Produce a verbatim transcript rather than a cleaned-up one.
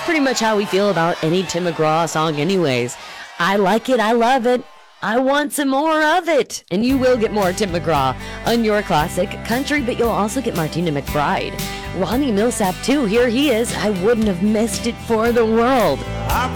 pretty much how we feel about any Tim McGraw song anyways. I like it. I love it. I want some more of it. And you will get more Tim McGraw on your classic country, but you'll also get Martina McBride. Ronnie Millsap, too. Here he is. I wouldn't have missed it for the world.